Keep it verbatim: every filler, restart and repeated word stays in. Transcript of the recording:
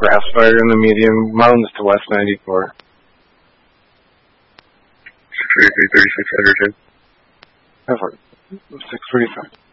grass fire in the median, mountains to west ninety-four. six thirty-three, thirty-six hundred. Effort. six thirty-five.